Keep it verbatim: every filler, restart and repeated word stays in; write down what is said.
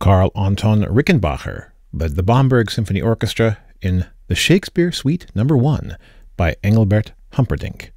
Karl Anton Rickenbacher led the Bamberg Symphony Orchestra in the Shakespeare Suite Number one by Engelbert Humperdinck.